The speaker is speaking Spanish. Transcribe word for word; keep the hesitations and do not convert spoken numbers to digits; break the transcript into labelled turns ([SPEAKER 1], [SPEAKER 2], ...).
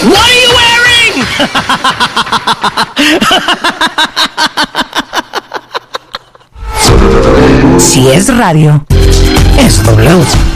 [SPEAKER 1] What are you wearing?
[SPEAKER 2] Si es radio, es W.